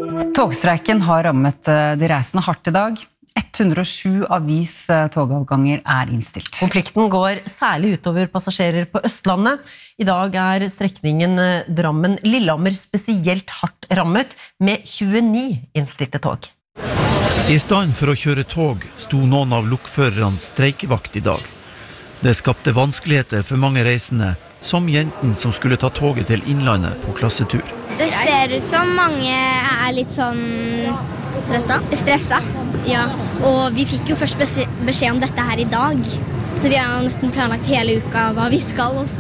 Togstreiken har rammet de reisende hardt I dag. 107 togavganger innstilt. Konflikten går særlig utover passasjerer på Østlandet. I dag strekningen Drammen-Lillehammer spesielt hardt rammet, med 29 innstilte tog. I stedet for å kjøre tog, sto noen av lokførerne streikevakt I dag. Det skapte vanskeligheter for mange reisende, som jenten som skulle ta toget til Innlandet på klassetur. Det ser ut som mange litt sånn stressa. Ja, og vi fikk jo først beskjed om dette her I dag, så vi har jo nesten planlagt hele uka hva vi skal, og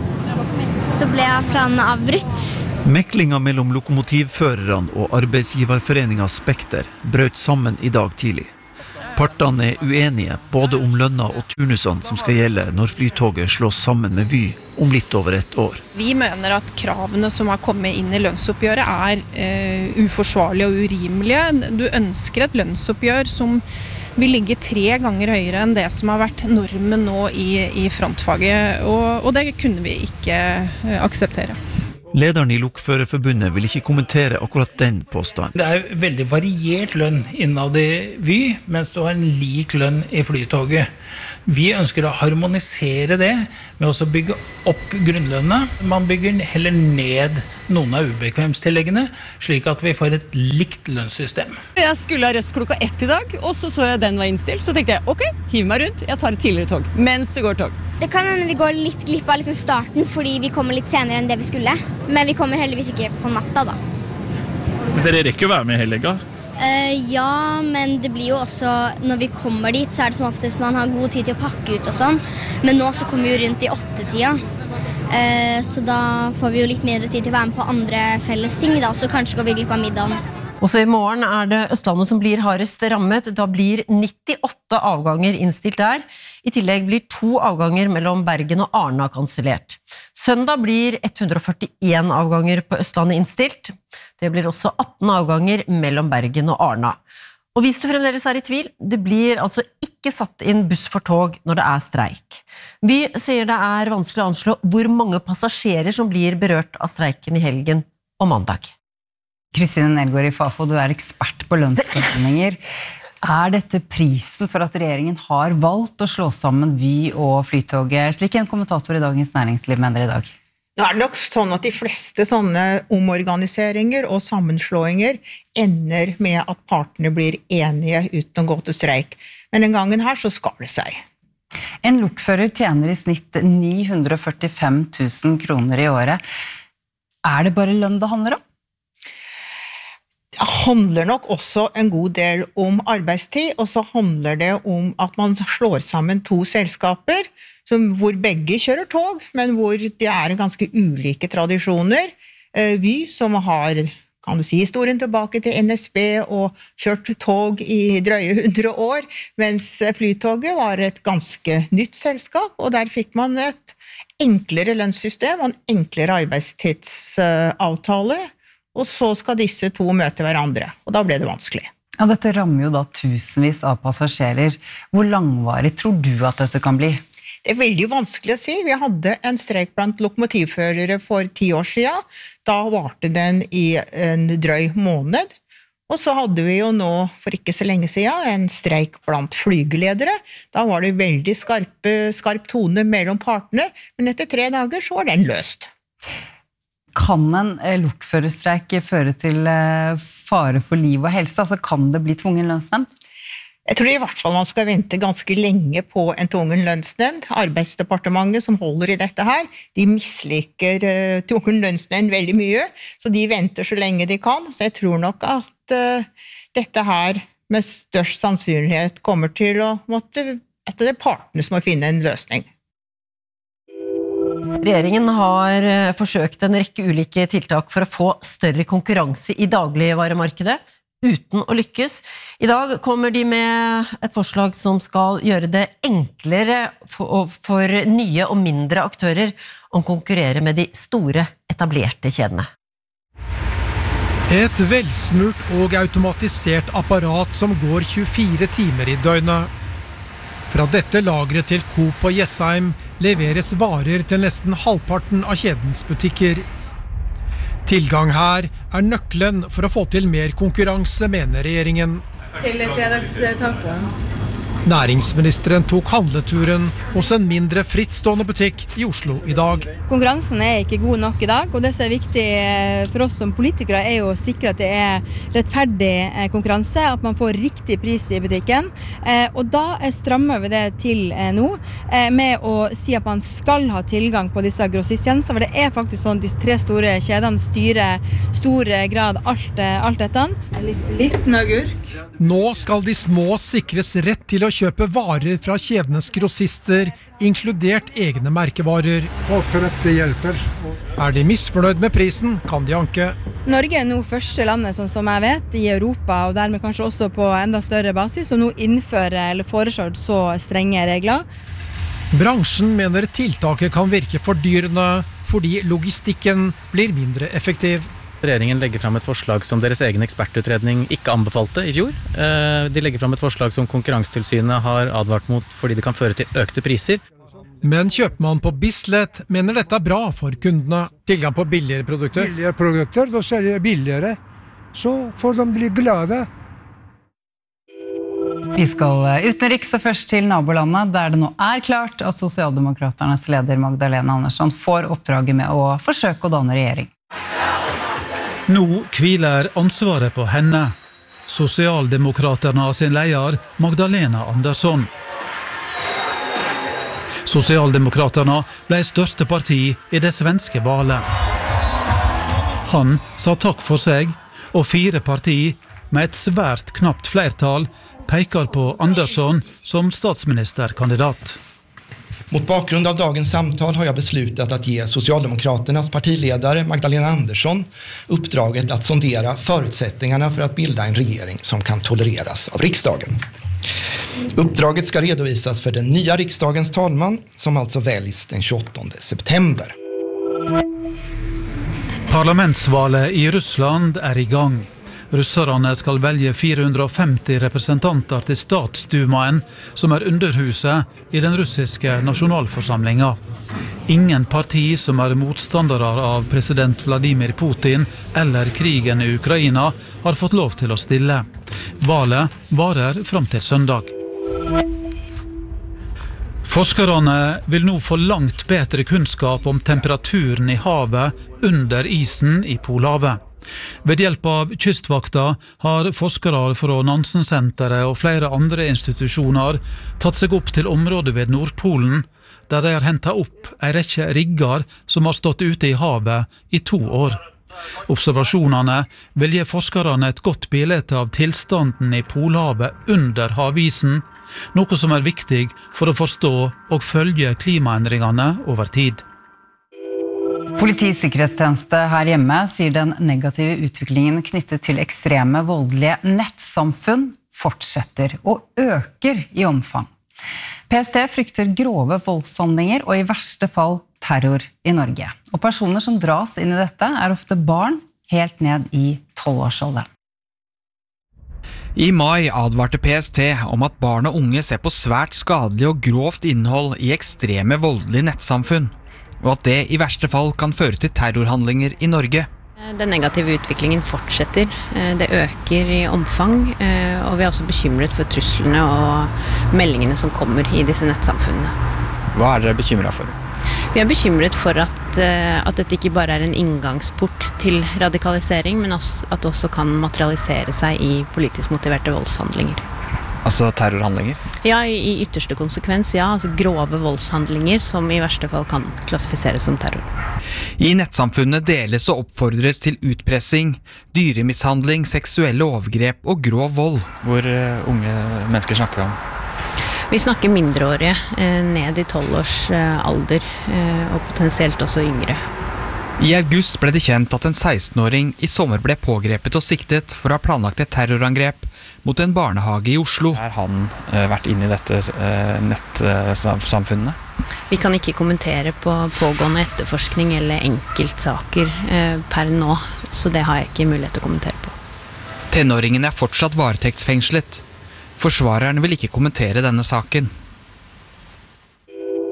så ble planen avbrutt. Meklinga mellom lokomotivførerne og arbeidsgiverforeninga Spekter brøt sammen I dag tidlig. Partene uenige både om lønna og turnusene som skal gjelde når flytoget slås sammen med Vy om litt over et år. Vi mener at kravene som har kommet inn I lønnsoppgjøret uforsvarlige og urimelige. Du ønsker et lønnsoppgjør som vil ligge 3 ganger høyere enn det som har vært normen nå I frontfaget, og det kunne vi ikke akseptere. Lederen I Lokførerforbundet vil ikke kommentere akkurat den påstanden. Det veldig variert lønn innad I Vy, mens du har en lik lønn I flytoget. Vi ønsker å harmonisere det med å bygge opp grunnlønna. Man bygger heller ned noen av ubekvemstilleggene, slik at vi får et likt lønnssystem. Jeg skulle ha røst klokka 1 I dag, og så jeg den var innstilt. Så tenkte jeg, ok, hiv meg rundt, jeg tar et tidligere tog, mens det går tog. Det kan hende vi går litt glipp av starten, fordi vi kommer litt senere enn det vi skulle. Men vi kommer heldigvis ikke på natta da. Men dere rekker jo være med hele helga? Ja, men det blir jo også, når vi kommer dit, så det som oftest man har god tid til å pakke ut og sånn. Men nå så kommer vi jo rundt I 8-tida. Så da får vi jo litt mindre tid til å være med på andre felles ting da, så kanskje går vi glipp av middagen. Også I morgen det Østlandet som blir hardest rammet. Da blir 98 avganger innstilt der. I tillegg blir 2 avganger mellom Bergen og Arna kansellert. Søndag blir 141 avganger på Østlandet innstilt. Det blir også 18 avganger mellom Bergen og Arna. Og hvis du fremdeles I tvil, det blir altså ikke satt inn buss for tog når det streik. Vi sier det vanskelig å anslå hvor mange passasjerer som blir berørt av streiken I helgen og mandag. Kristine Nelgaard I Fafo, du ekspert på lønnsforhandlinger. Dette prisen for at regjeringen har valgt å slå sammen Vy og flytoget, slik en kommentator I Dagens Næringsliv mener I dag? Nå det nok sånn at de fleste sånne omorganiseringer og sammenslåinger ender med at partene blir enige uten å gå til streik. Men den gangen her så skal det seg. En lokfører tjener I snitt 945 000 kroner I året. Det bare lønn det handler om? Det handler nok også en god del om arbeidstid, og så handler det om at man slår sammen 2 selskaper, hvor begge kjører tog, men hvor det ganske ulike tradisjoner. Vy, som har, kan du si, historien tilbake til NSB og kjørt tog I drøye 100 år, mens flytoget var et ganske nytt selskap, og der fikk man et enklere lønnssystem og en enklere arbeidstidsavtale, og så skal disse 2 møte hverandre, og da ble det vanskelig. Ja, dette rammer jo da tusenvis av passasjerer. Hvor langvarig tror du at dette kan bli? Det veldig vanskelig å si. Vi hadde en streik blant lokomotivførere for 10 år siden. Da varte den I en drøy måned. Og så hadde vi jo nå, for ikke så lenge siden, en streik blant flygeledere. Da var det veldig skarp tone mellom partene, men etter 3 dager så var den løst. Kan en lokførerstreik føre til fare for liv og helse? Altså kan det bli tvungen lønnsnemnd? Jeg tror I hvert fall man skal vente ganske lenge på en tvungen lønnsnemnd. Arbeidsdepartementet som holder I dette her, de misliker tvungen lønnsnemnd veldig mye, så de venter så lenge de kan. Så jeg tror nok at dette her med størst sannsynlighet kommer til å måtte, at det partene som må finne en løsning. Regjeringen har forsøkt en rekke ulike tiltak for å få større konkurranse I dagligvaremarkedet, uten å lykkes. I dag kommer de med et forslag som skal gjøre det enklere for nye og mindre aktører å konkurrere med de store, etablerte kjedene. Et velsmurt og automatisert apparat som går 24 timer I døgnet. Fra dette lagret til Coop og Jessheim leveres varer til nesten halvparten av kjedens butikker. Tilgang her nøkkelen for å få til mer konkurranse, mener regjeringen. Til fredagstacoen. Næringsministeren tok handleturen hos en mindre frittstående butikk I Oslo I dag. Konkurransen ikke god nok I dag, og det som viktig for oss som politikere jo å sikre at det rettferdig konkurranse, at man får riktig pris I butikken. Og da strammer vi det til nå, med å si at man skal ha tilgang på disse grossisttjenestene, for det faktisk sånn de 3 store kjedene styrer stor grad alt dette. Liten agurk. Nå skal de små sikres rett til å kjøpe varer fra kjedenes grossister, inkludert egne merkevarer. Håper dette hjelper. De misfornøyd med prisen, kan de anke. Norge nå første landet, sånn som jeg vet, I Europa, og dermed kanskje også på enda større basis, som nå innfører eller foreslår så strenge regler. Bransjen mener tiltaket kan virke fordyrende, fordi logistikken blir mindre effektiv. Regjeringen legger fram et forslag som deres egen ekspertutredning ikke anbefalte I fjor. De legger fram et forslag som Konkurransetilsynet har advart mot fordi det kan føre til økte priser. Men kjøper man på Bislett, mener dette bra for kundene. Tilgang på billigere produkter. Billigere produkter, da selger billigere. Så får de bli glade. Vi skal utenriks og først til nabolandet, der det nå klart at Sosialdemokraternes leder Magdalena Andersson får oppdraget med å forsøke å danne regjering. Nå hviler ansvaret på henne. Sosialdemokraterna sin leder Magdalena Andersson. Sosialdemokraterna ble største parti I det svenske valet. Han sa takk for seg, og 4 partier med et svært knapt flertall peker på Andersson som statsministerkandidat. Mot bakgrund av dagens samtal har jag beslutat att ge Socialdemokraternas partiledare Magdalena Andersson uppdraget att sondera förutsättningarna för att bilda en regering som kan tolereras av riksdagen. Uppdraget ska redovisas för den nya riksdagens talman som alltså väljs den 28 september. Parlamentsvalet I Russland I gang. Russerne skal velge 450 representanter til statsdumaen, som underhuset I den russiske nasjonalforsamlingen. Ingen parti som motstandere av president Vladimir Putin eller krigen I Ukraina har fått lov til å stille. Valet varer fram til søndag. Forskerne vil nå få langt bedre kunnskap om temperaturen I havet under isen I Polhavet. Ved hjelp av kystvakta har forskere fra Nansen-senteret og flere andre institusjoner tatt seg opp til området ved Nordpolen, der de har hentet opp en rekke rigger som har stått ute I havet I 2 år. Observasjonene vil gi forskerne et godt bilde av tilstanden I Polhavet under havisen, noe som viktig for å forstå og følge klimaendringene over tid. Politisikkerhetstjeneste her hjemme sier den negative utviklingen knyttet til ekstreme voldelige nettsamfunn fortsetter og øker I omfang. PST frykter grove voldshandlinger og I verste fall terror I Norge. Og personer som dras inn I dette ofte barn helt ned I 12-årsalderen. I mai advarte PST om at barn og unge ser på svært skadelig og grovt innhold I ekstreme voldelige nettsamfunn, og at det I verste fall kan føre til terrorhandlinger I Norge. Den negative utviklingen fortsetter, det øker I omfang, og vi også bekymret for truslene og meldingene som kommer I disse nettsamfunnene. Hva dere bekymret for? Vi bekymret for at dette ikke bare en inngangsport til radikalisering, men at det også kan materialisere seg I politisk motiverte voldshandlinger. Altså terrorhandlinger? Ja, I ytterste konsekvens, ja. Altså grove voldshandlinger som I verste fall kan klassifiseres som terror. I nettsamfunnet deles og oppfordres til utpressing, dyremishandling, seksuelle overgrep og grov vold. Hvor unge mennesker snakker om? Vi snakker mindreårige, ned I 12-års alder, og potensielt også yngre. I august ble det kjent at en 16-åring I sommer ble pågrepet og siktet for å ha planlagt et terrorangrep mot en barnehage I Oslo. Har han vært inne I dette nettsamfunnet? Vi kan ikke kommentere på pågående etterforskning eller enkeltsaker per nå, så det har jeg ikke mulighet til å kommentere på. Tenåringen fortsatt varetektsfengslet. Forsvareren vil ikke kommentere denne saken.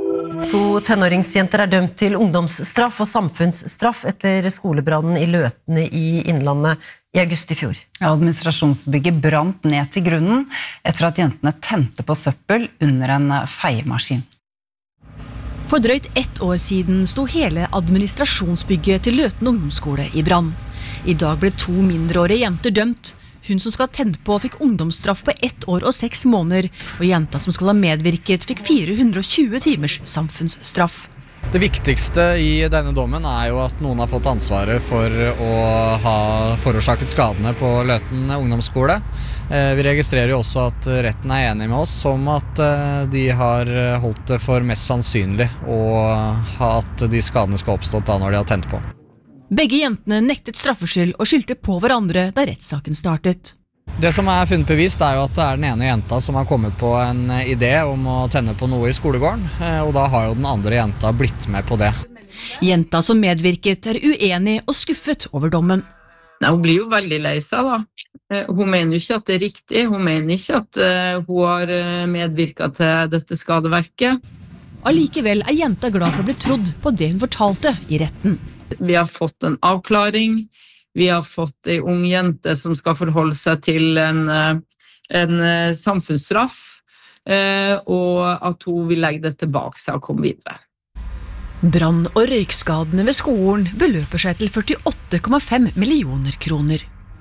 2 tenåringsjenter dømt til ungdomsstraff og samfunnsstraff etter skolebrannen I Løtene I Innlandet I august I fjor. Administrasjonsbygget brant ned til grunnen etter at jentene tente på søppel under en feiemaskin. For drøyt 1 år siden sto hele administrasjonsbygget til Løten ungdomsskole I brann. I dag ble 2 mindreårige jenter dømt. Hun som skal tenne på fikk ungdomsstraff på 1 år og 6 måneder, og jenta som skal ha medvirket fikk 420 timers samfunnsstraff. Det viktigste I denne dommen jo at noen har fått ansvaret for å ha forårsaket skadene på Løten ungdomsskole. Vi registrerer jo også at retten enig med oss om at de har holdt det for mest sannsynlig, og at de skadene skal oppstått da når de har tent på. Begge jentene nektet straffskyld og skyldte på hverandre da rettssaken startet. Det som funnet bevist jo at det den ene jenta som har kommet på en idé om å tenne på noe I skolegården, og da har jo den andre jenta blitt med på det. Jenta som medvirket uenig og skuffet over dommen. Nei, hun blir jo veldig lei seg da. Hun mener jo ikke at det riktig, hun mener ikke at hun har medvirket til dette skadeverket. Allikevel jenta glad for å bli trodd på det hun fortalte I retten. Vi har fått en avklaring, vi har fått en ung jente som skal forholde seg til en samfunnsstraff, og at hun vil legge det tilbake seg og komme videre. Brann- og røykskadene ved skolen beløper seg til 48,5 millioner kroner.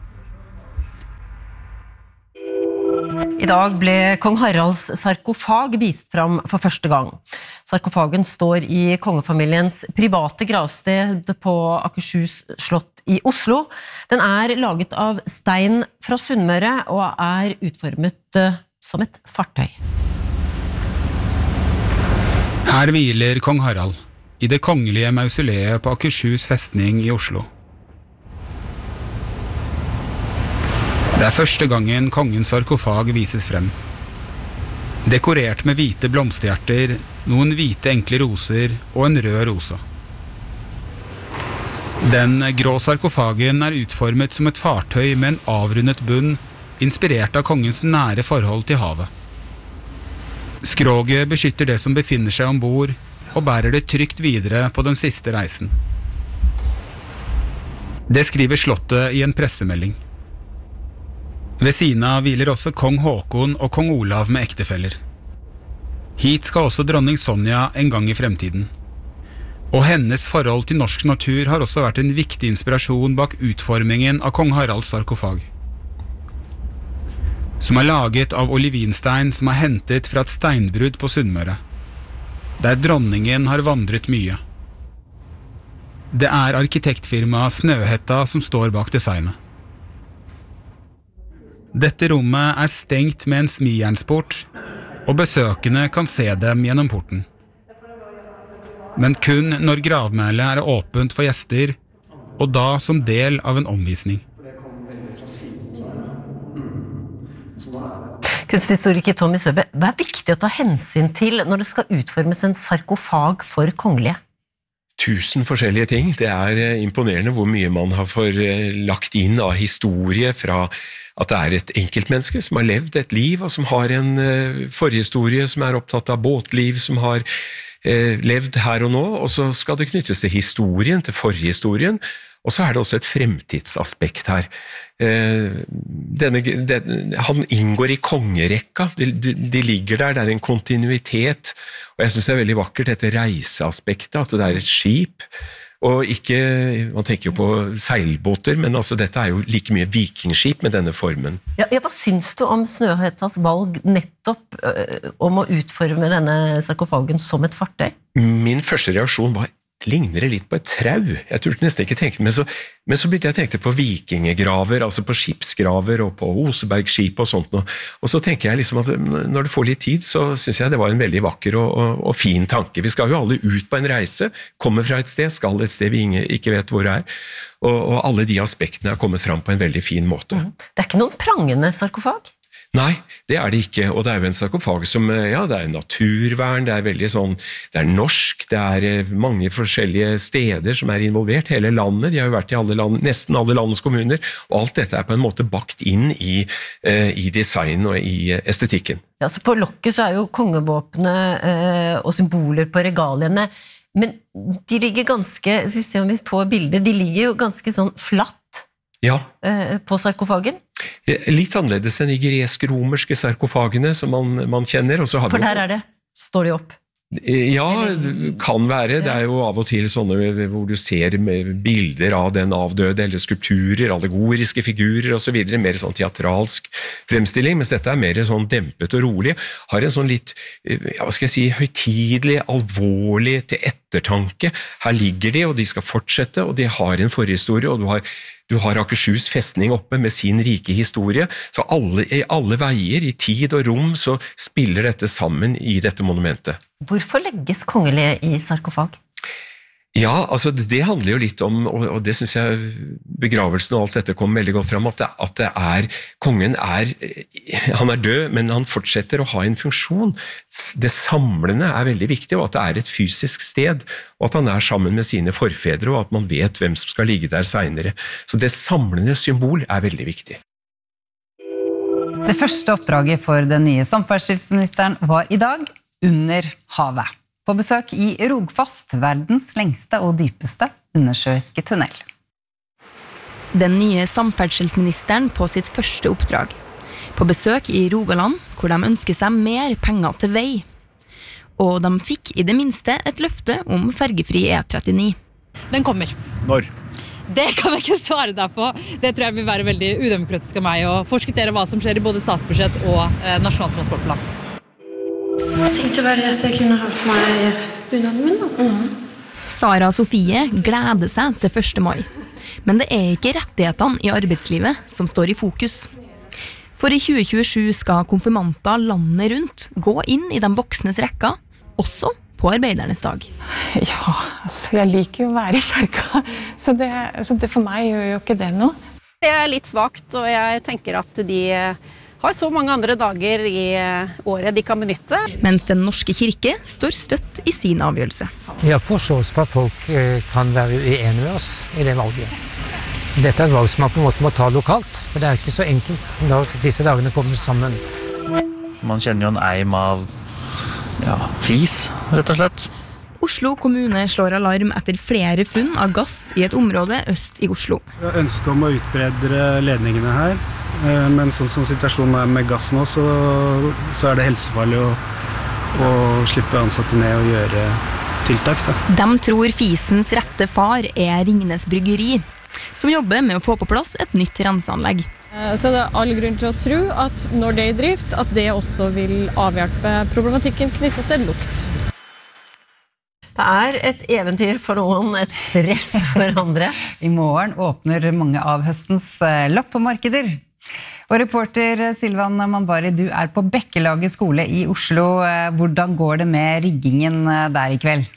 I dag ble kong Haralds sarkofag vist fram for første gang. Sarkofagen står I kongefamiliens private gravsted på Akershus slott I Oslo. Den laget av stein fra Sunnmøre og utformet som et fartøy. Her hviler kong Harald I det kongelige mausoleet på Akershus festning I Oslo. Det første gangen kongens sarkofag vises frem. Dekorert med hvite blomsterhjerter, noen hvite enkle roser og en rød rosa. Den grå sarkofagen utformet som et fartøy med en avrundet bunn, inspirert av kongens nære forhold til havet. Skroget beskytter det som befinner seg ombord, og bærer det trygt videre på den siste reisen. Det skriver slottet I en pressemelding. Ved siden av hviler også kong Håkon og kong Olav med ektefeller. Hit skal også dronning Sonja en gang I fremtiden. Og hennes forhold til norsk natur har også vært en viktig inspirasjon bak utformingen av kong Haralds sarkofag. Som laget av olivinstein som hentet fra et steinbrudd på Sunnmøre, der dronningen har vandret mye. Det arkitektfirmaet Snøhetta som står bak designet. Dette rommet stengt med en smijernsport, og besøkende kan se dem gjennom porten. Men kun når gravmælet åpent for gjester, og da som del av en omvisning. Kunsthistoriker Tommy Søbe, hva viktig å ta hensyn til når det skal utformes en sarkofag for kongelige? 1000 forskjellige ting. Det imponerende hvor mye man har lagt inn av historie fra at det et enkeltmenneske som har levd et liv, og som har en forhistorie, som opptatt av båtliv, som har levd her og nå, og så skal det knyttes til historien, til forhistorien, og så det også et fremtidsaspekt her. Han inngår I kongerekka, de ligger der, det en kontinuitet, og jeg synes det veldig vakkert dette reiseaspektet, at det et skip, og ikke, man tenker jo på seilbåter, men altså dette jo like mye vikingskip med denne formen. Ja, hva syns du om Snøhettas valg nettopp om å utforme denne sarkofagen som et fartøy? Min første reaksjon var, ligner det litt på et trau. Jeg turte nesten ikke tenke, men så begynte jeg å tenke på vikingegraver, altså på skipsgraver og på Osebergskip og sånt. Og så tenker jeg liksom at når det får litt tid, så synes jeg det var en veldig vakker og fin tanke. Vi skal jo alle ut på en reise, kommer fra et sted, skal et sted vi ikke vet hvor det og alle de aspektene kommet fram på en veldig fin måte. Det ikke noen prangende sarkofag? Nei, det det ikke, og det jo en sarkofag som, ja, det naturvern, det veldig sånn, det norsk, det mange forskjellige steder som involvert, hele landet, de har jo vært i alle land, nesten alle landets kommuner, og alt dette på en måte bakt inn i design og i estetikken. Ja, så på lokket så jo kongevåpne og symboler på regaliene, men de ligger ganske, skal vi se om vi får bilder, de ligger jo ganske sånn flatt ja. På sarkofagen. Litt annerledes enn de gresk-romerske sarkofagene som man kjenner. Og så har for der det, står de opp. Ja, kan være. Det jo av og til sånne hvor du ser bilder av den avdøde, eller skulpturer, allegoriske figurer og så videre, mer sånn teatralsk fremstilling, mens dette mer sånn dempet og rolig, har en sånn litt, hva skal jeg si, høytidelig, alvorlig til ettertanke. Her ligger de, og de skal fortsette, og de har en forhistorie, og du har Akershus festning oppe med sin rike historie, så i alle veier, i tid og rom, så spiller dette sammen i dette monumentet. Hvorfor legges kongelige i sarkofag? Ja, altså det handler jo litt om, og det synes jeg begravelsen og alt dette kom veldig godt frem, at kongen han død, men han fortsetter å ha en funksjon. Det samlende veldig viktig, og at det et fysisk sted, og at han sammen med sine forfedre, og at man vet hvem som skal ligge der senere. Så det samlende symbol veldig viktig. Det første oppdraget for den nye samferdselsministeren var i dag under havet. På besøk i Rogfast, verdens lengste og dypeste undersjøiske tunnel. Den nye samferdselsministeren på sitt første oppdrag. På besøk i Rogaland, hvor de ønsker seg mer penger til vei. Og de fikk i det minste et løfte om fergefri E39. Den kommer. Når? Det kan jeg ikke svare deg på. Det tror jeg vil være veldig udemokratisk av meg å forskuttere hva som skjer i både statsbudsjett og nasjonal transportplan. Jeg tenkte bare at jeg kunne ha på meg bunaden min da. Sara Sofie gleder seg til 1. mai. Men det ikke rettighetene i arbeidslivet som står i fokus. For i 2027 skal konfirmanter landet rundt gå inn i de voksnes rekker, også på arbeidernes dag. Ja, altså jeg liker jo å være i kjerka, så det for meg gjør jo ikke det noe. Det litt svagt, og jeg tenker at de har så mange andre dager i året de kan benytte. Mens den norske kirke står støtt i sin avgjørelse. Jeg har forståelse for at folk kan være uenige med oss i det valget. Dette et valg som man på en måte må ta lokalt, for det ikke så enkelt når disse dagene kommer sammen. Man kjenner jo en eim av fis, rett og slett. Oslo kommune slår alarm etter flere funn av gass i et område øst i Oslo. Vi har ønske om å utbredre ledningene her, men sånn som situasjonen med gass nå, så det helsefarlig å slippe ansatte ned og gjøre tiltak. Da. De tror fisens rette far Ringnes Bryggeri, som jobber med å få på plass et nytt renseanlegg. Så det all grunn til å tro at når det i drift, at det også vil avhjelpe problematikken knyttet til lukt. Det et eventyr for noen, et stress for andre. I morgen åpner mange av høstens loppemarkeder. Og reporter Silvan Mambari, du på Bekkelaget skole i Oslo. Hvordan går det med riggingen der i kveld?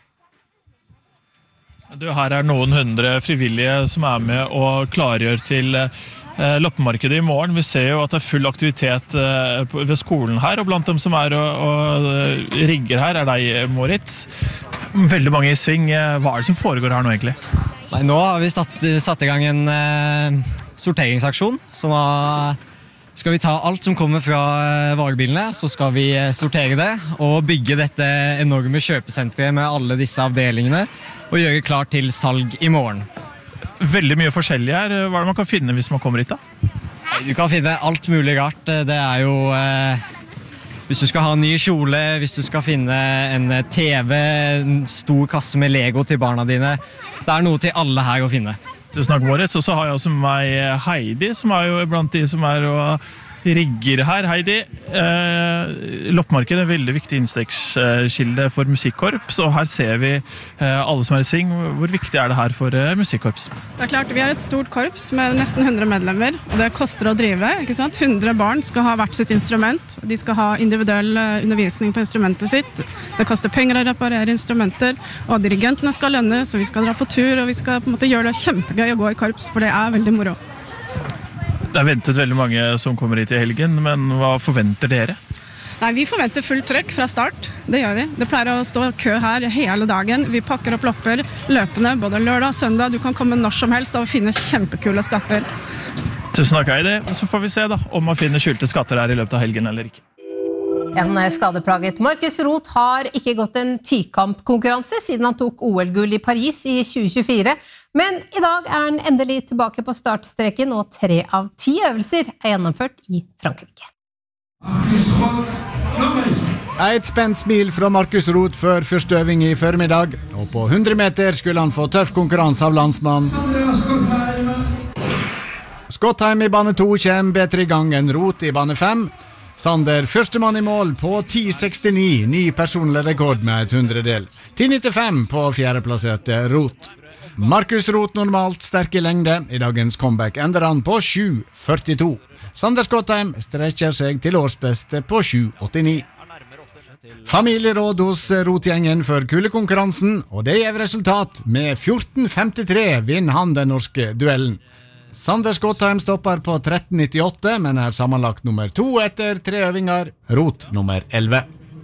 Her noen hundre frivillige som med og klargjør til loppemarkedet i morgen. Vi ser jo at det full aktivitet ved skolen her, og blant dem som og rigger her deg, Moritz. Veldig mange i sving. Hva det som foregår her nå egentlig? Nei, nå har vi satt i gang en sorteringsaksjon, så nå skal vi ta alt som kommer fra varebilene, så skal vi sortere det og bygge dette enorme kjøpesenteret med alle disse avdelingene og gjøre klart til salg i morgen. Veldig mye forskjellig her. Hva det man kan finne hvis man kommer hit da? Du kan finne alt mulig rart. Det jo hvis du skal ha en ny kjole, hvis du skal finne en TV, en stor kasse med Lego til barna dine. Det noe til alle her å finne. Tusen takk, Moritz. Og så har jeg også med meg Heidi, som jo blant de som og rigger her. Heidi, loppemarkedet veldig viktig innstekskilde for musikkorps, og her ser vi alle som i sving. Hvor viktig det her for musikkorps? Det klart, vi et stort korps med nesten 100 medlemmer, og det koster å drive, ikke sant? 100 barn skal ha hvert sitt instrument, de skal ha individuell undervisning på instrumentet sitt, det koster penger å reparere instrumenter, og dirigentene skal lønne, så vi skal dra på tur, og vi skal på en måte gjøre det kjempegøy å gå i korps, for det veldig moro. Det ventet veldig mange som kommer hit I helgen, men hva forventer dere? Nei, vi forventer full trykk fra start. Det gjør vi. Det pleier å stå kø her hele dagen. Vi pakker opp lopper løpende, både lørdag og søndag. Du kan komme når som helst og finne kjempekule skatter. Tusen takk, Heidi. Så får vi se da, om man finner skjulte skatter her I løpet av helgen eller ikke. En skadeplaget Markus Roth har ikke gått en tikampkonkurranse siden han tok OL-gull I Paris I 2024, men I dag han endelig tilbake på startstreken, og 3 av 10 øvelser gjennomført I Frankrike. Et spent smil fra Markus Roth før første øving I formiddag, og på 100 meter skulle han få tøff konkurranse av landsmann. Skottheim I bane 2 kommer bedre I gang enn Roth I bane 5. Sander førstemann I mål på 10,69, ny personlig rekord med et 100-del. 10,95 på fjerdeplasserte Roth. Markus Roth normalt sterk I lengde. I dagens comeback ender han på 7,42. Sander Skottheim strekker seg til årsbeste på 7,89. Familieråd hos Roth-gjengen for kulekonkurransen, og det gjev resultat. Med 14,53 vinner han den norske duellen. Sander Skottheim stopper på 13,98, men sammenlagt nummer 2 etter 3 øvinger. Roth nummer 11.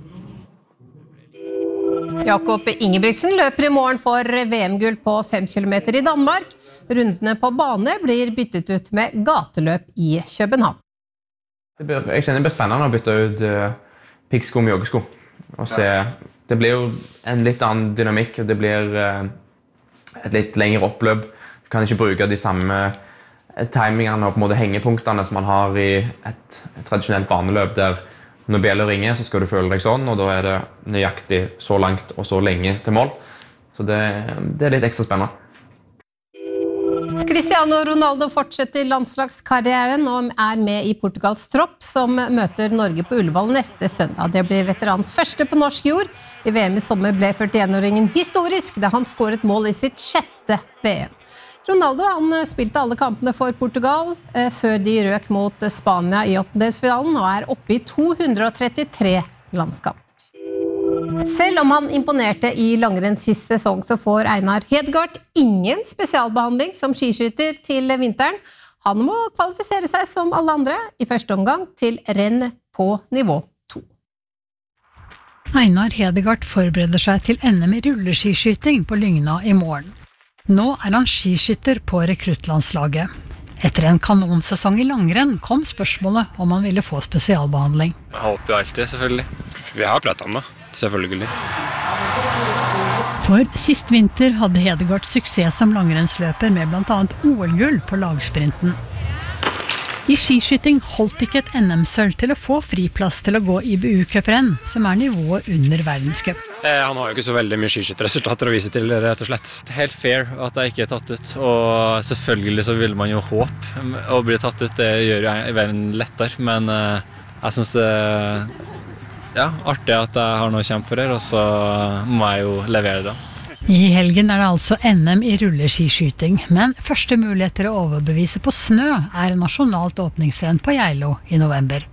Jakob Ingebrigtsen løper I morgen for VM-gull på 5 km I Danmark. Rundene på bane blir byttet ut med gateløp I København. Jeg kjenner det blir spennende å bytte ut piggsko med joggesko. Det blir jo en litt annen dynamikk, og det blir et litt lengre oppløp. Du kan ikke bruke de samme timingene og på en måte hengepunktene som man har I et tradisjonelt baneløp, der når bjellen ringer, så skal du føle deg sånn, og da det nøyaktig så langt og så lenge til mål. Så det litt ekstra spennende. Cristiano Ronaldo fortsetter landslagskarrieren og med I Portugals tropp, som møter Norge på Ullevål neste søndag. Det blir veterans første på norsk jord. I VM I sommer ble 41-åringen historisk, da han skåret mål I sitt 6. VM. Ronaldo han spilte alle kampene for Portugal før de røk mot Spania I 8-delsfinalen og oppe I 233 landskamper. Selv om han imponerte I langrenn sist sesong, så får Einar Hedegaard ingen spesialbehandling som skiskytter til vinteren. Han må kvalifisere seg som alle andre I første omgang til renn på nivå 2. Einar Hedegaard forbereder seg til NM I rulleskiskyting på Lygna I morgen. Nå han skiskytter på rekruttlandslaget. Etter en kanonsesong I langrenn kom spørsmålet om han ville få spesialbehandling. Jeg håper jo alltid, selvfølgelig. Vi har pratet om det, selvfølgelig. For sist vinter hadde Hedegaard suksess som langrennsløper med blant annet OL-gull på lagsprinten. I skiskyting holdt ikke et NM-sølv til å få friplass til å gå IBU-cuprenn, som nivået under verdenscup. Han har jo ikke så veldig mye skiskytterresultater å vise til, rett og slett. Helt fair at jeg ikke tatt ut, og selvfølgelig så vil man jo håpe å bli tatt ut. Det gjør jo verden lettere, men jeg synes det artig at jeg har noe å kjempe for her, og så må jeg jo levere det. I helgen det altså NM I rulleskiskyting, men første mulighet til å overbevise på snø nasjonalt åpningsrenn på Geilo I november.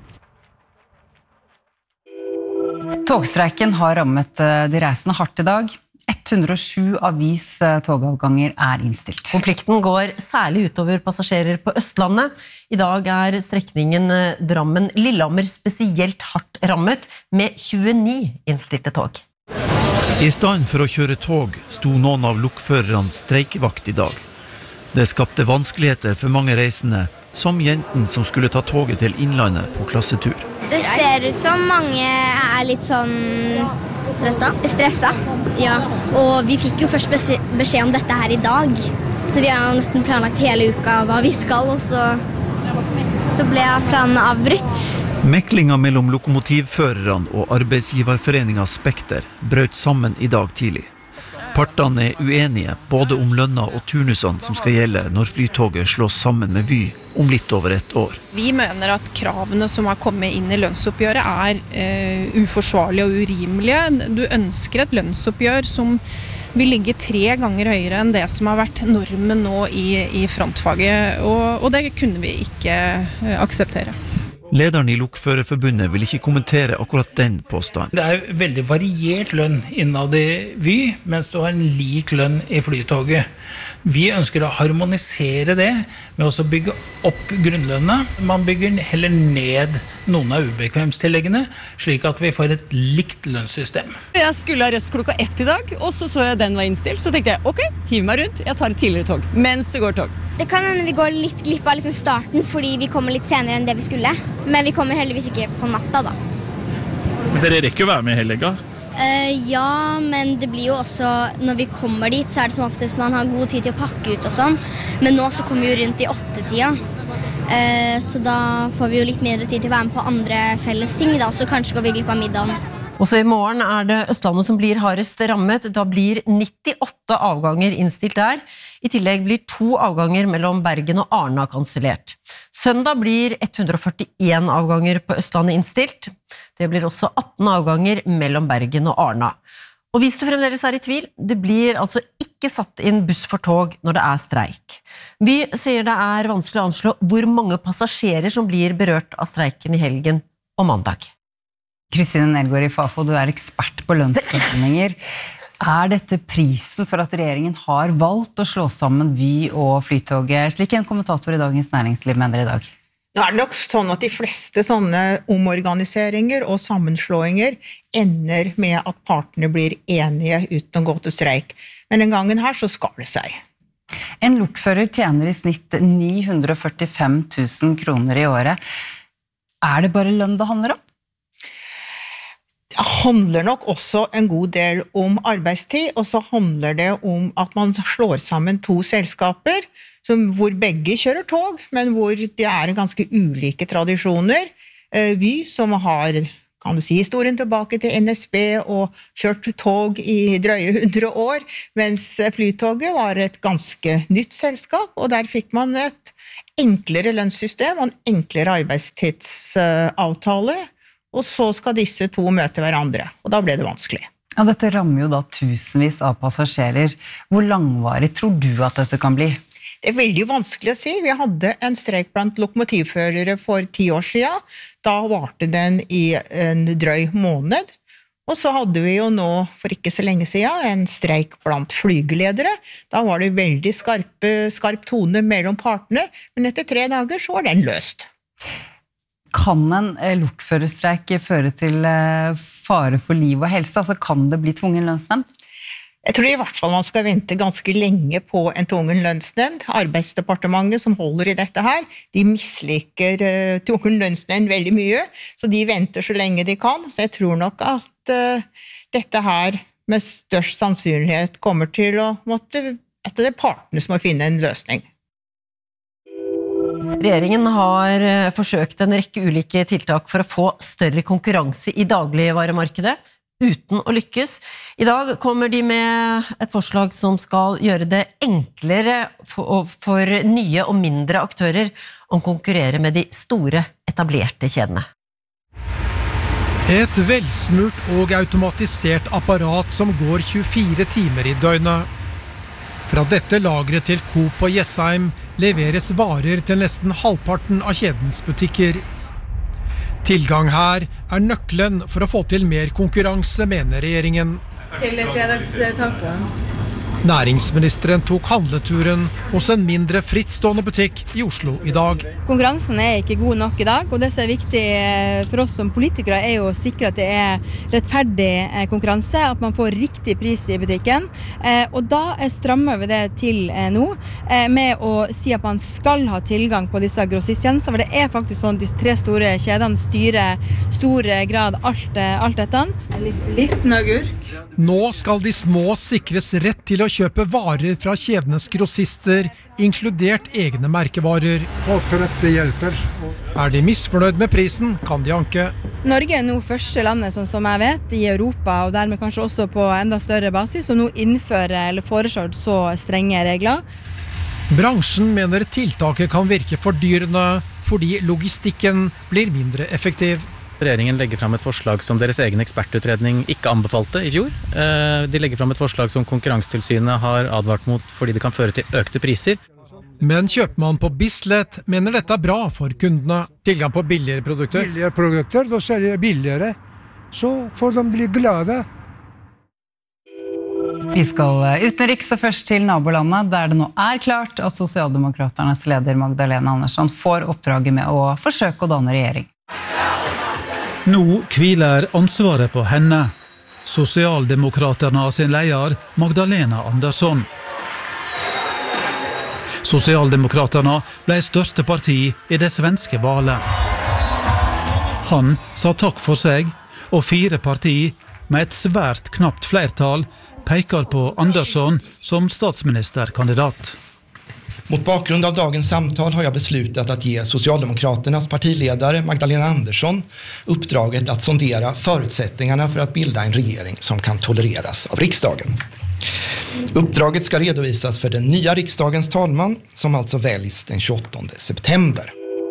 Togstreiken har rammet de reisende hardt I dag. 107 togavganger innstilt. Konflikten går særlig utover passasjerer på Østlandet. I dag strekningen Drammen-Lillehammer spesielt hardt rammet, med 29 innstilte tog. I stedet for å kjøre tog sto noen av lokførerne streikevakt I dag. Det skapte vanskeligheter for mange reisende, som jenten som skulle ta toget til Innlandet på klassetur. Det ser ut som mange litt sånn stressa, ja. Og vi fikk jo først beskjed om dette her I dag, så vi har nesten planlagt hele uka hva vi skal, og så ble planen avbrutt. Meklinga mellom lokomotivførerne og arbeidsgiverforeningen Spekter brøt sammen I dag tidlig. Partene uenige både om lønna og turnusene som skal gjelde når flytoget slås sammen med Vy om litt over et år. Vi mener at kravene som har kommet inn I lønnsoppgjøret uforsvarlige og urimelige. Du ønsker et lønnsoppgjør som vil ligge 3 ganger høyere enn det som har vært normen nå I frontfaget, og det kunne vi ikke akseptere. Lederen i Lokførerforbundet vil ikke kommentere akkurat den påstanden. Det veldig variert lønn innad i Vy, mens du har en lik lønn i Flytoget. Vi ønsker å harmonisere det med å bygge opp grunnlønna. Man bygger heller ned noen av ubekvemstilleggene, slik at vi får et likt lønnssystem. Jeg skulle ha røst klokka 1 i dag, og så jeg den var innstilt. Så tenkte jeg, ok, hiv meg rundt, jeg tar et tidligere tog, mens det går tog. Det kan hende vi går litt glipp av starten, fordi vi kommer litt senere enn det vi skulle. Men vi kommer heldigvis ikke på natta da. Men dere rekker jo være med i helga. Ja, men det blir jo også, når vi kommer dit, så det som oftest man har god tid til å pakke ut og sånn. Men nå så kommer vi jo rundt i 8-tida. Så da får vi jo litt mindre tid til å være med på andre felles ting da, så kanskje går vi glipp av middagen. Også i morgen det Østlandet som blir hardest rammet. Da blir 98 avganger innstilt der. I tillegg blir 2 avganger mellom Bergen og Arna kansellert. Søndag blir 141 avganger på Østlandet innstilt. Det blir også 18 avganger mellom Bergen og Arna. Og hvis du fremdeles i tvil, det blir altså ikke satt inn buss for tog når det streik. Vi sier det vanskelig å anslå hvor mange passasjerer som blir berørt av streiken i helgen og mandag. Kristine Nelgaard i Fafo, du ekspert på lønnsforhandlinger. Dette prisen for at regjeringen har valgt å slå sammen Vy og Flytoget, slik en kommentator i Dagens Næringsliv mener i dag? Nå det nok sånn at de fleste sånne omorganiseringer og sammenslåinger ender med at partene blir enige uten å gå til streik. Men den gangen her så skal det seg. En lokfører tjener i snitt 945 000 kroner i året. Det bare lønn det handler om? Det handler nok også en god del om arbeidstid, og så handler det om at man slår sammen 2 selskaper, hvor begge kjører tog, men hvor det ganske ulike tradisjoner. Vy, som har, kan du si, historien tilbake til NSB og kjørt tog i drøye 100 år, mens Flytoget var et ganske nytt selskap, og der fikk man et enklere lønnssystem og en enklere arbeidstidsavtale, og så skal disse 2 møte hverandre, og da ble det vanskelig. Ja, dette rammer jo da tusenvis av passasjerer. Hvor langvarig tror du at dette kan bli? Det veldig vanskelig å si. Vi hadde en streik blant lokomotivførere for 10 år siden. Da varte den i en drøy måned. Og så hadde vi jo nå, for ikke så lenge siden, en streik blant flygeledere. Da var det veldig skarp tone mellom partene, men etter 3 dager så var den løst. Kan en lokførerstreik føre til fare for liv og helse? Altså kan det bli tvungen lønnsnemnd? Jeg tror i hvert fall man skal vente ganske lenge på en tvungen lønnsnemnd. Arbeidsdepartementet som holder i dette her, de misliker tvungen lønnsnemnd veldig mye, så de venter så lenge de kan. Så jeg tror nok at dette her med størst sannsynlighet kommer til å at det partene som må finne en løsning. Regjeringen har forsøkt en rekke ulike tiltak for å få større konkurranse i dagligvaremarkedet, uten å lykkes. I dag kommer de med et forslag som skal gjøre det enklere for nye og mindre aktører å konkurrere med de store, etablerte kjedene. Et velsmurt og automatisert apparat som går 24 timer i døgnet. Fra dette lagret til Coop og Jessheim leveres varer til nesten halvparten av kjedens butikker. Tilgang her nøkkelen for å få til mer konkurranse, mener regjeringen. Til fredagstacoen. Næringsministeren tok handleturen hos en mindre frittstående butikk i Oslo i dag. Konkurransen ikke god nok i dag, og det som viktig for oss som politikere jo å sikre at det rettferdig konkurranse, at man får riktig pris i butikken. Og da strammer vi det til nå, med å si at man skal ha tilgang på disse grossisttjenestene, for det faktisk sånn de 3 store kjedene styrer stor grad alt dette. Liten agurk. Nå skal de små sikres rett til å kjøpe varer fra kjedenes grossister, inkludert egne merkevarer. Håper dette hjelper. De misfornøyd med prisen, kan de anke. Norge nå første landet, sånn som jeg vet, i Europa, og dermed kanskje også på enda større basis, som nå innfører eller foreslår så strenge regler. Bransjen mener tiltaket kan virke fordyrende, fordi logistikken blir mindre effektiv. Regjeringen legger fram et forslag som deres egen ekspertutredning ikke anbefalte i fjor. De legger fram et forslag som Konkurransetilsynet har advart mot fordi det kan føre til økte priser. Men kjøpmann på Bislett mener dette er bra for kundene. Tilgang på billigere produkter. Billigere produkter, da ser det billigere. Så får de bli glade. Vi skal utenriks og først til nabolandet, der det nå er klart at Sosialdemokraternes leder Magdalena Andersson får oppdraget med å forsøke å danne regjering. Nå hviler ansvaret på henne. Sosialdemokraterna sin leder Magdalena Andersson. Sosialdemokraterna ble største parti i det svenske valet. Han sa takk for seg, og 4 partier med et svært knapt flertall peker på Andersson som statsministerkandidat. Mot bakgrund av dagens samtal har jag beslutat att ge Socialdemokraternas partiledare Magdalena Andersson uppdraget att sondera förutsättningarna för att bilda en regering som kan tolereras av riksdagen. Uppdraget ska redovisas för den nya riksdagens talman som alltså väljs den 28 september.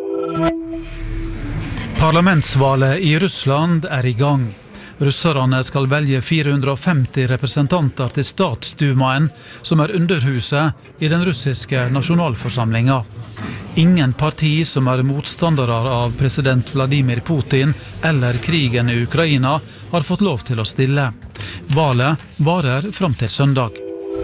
Parlamentsvalet i Russland er i gang. Russerne skal velge 450 representanter til statsdumaen, som er underhuset i den russiske nasjonalforsamlingen. Ingen parti som er motstandere av president Vladimir Putin eller krigen i Ukraina har fått lov til å stille. Valet varer fram til søndag.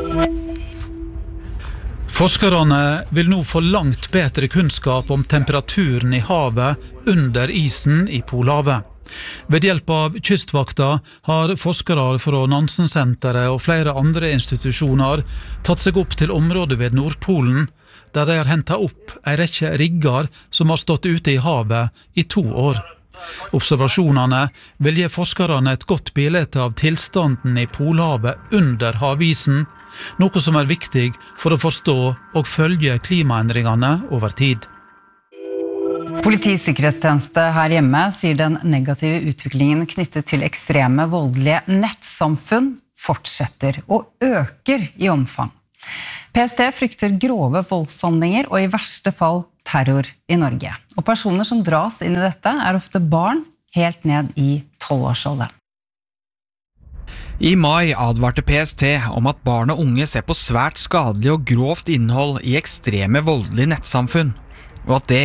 Forskerne vil nå få langt bedre kunnskap om temperaturen i havet under isen i Polhavet. Ved hjelp av kystvakta har forskere fra Nansen-senteret og flere andre institusjoner tatt seg opp til området ved Nordpolen, der de har hentet opp en rekke rigger som har stått ute i havet i 2 år. Observasjonene vil gi forskerne et godt bilde av tilstanden i Polhavet under havisen, noe som er viktig for å forstå og følge klimaendringene over tid. Politisikkerhetstjeneste her hjemme sier den negative utviklingen knyttet til ekstreme voldelige nettsamfunn fortsetter og øker i omfang. PST frykter grove voldshandlinger og i verste fall terror i Norge. Og personer som dras inn i dette er ofte barn helt ned i 12-årsalderen. I mai advarte PST om at barn og unge ser på svært skadelig og grovt innhold i ekstreme voldelige nettsamfunn, og at det